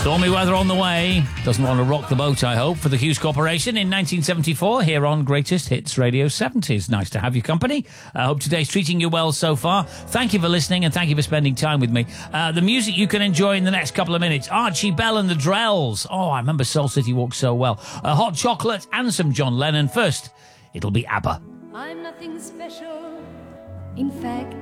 Stormy weather on the way. Doesn't want to rock the boat, I hope, for the Hughes Corporation in 1974 here on Greatest Hits Radio 70s. Nice to have your company. I hope today's treating you well so far. Thank you for listening and thank you for spending time with me. The music you can enjoy in the next couple of minutes. Archie Bell and the Drells. Oh, I remember Soul City Walk so well. Hot Chocolate and some John Lennon. First, it'll be ABBA. I'm nothing special. In fact,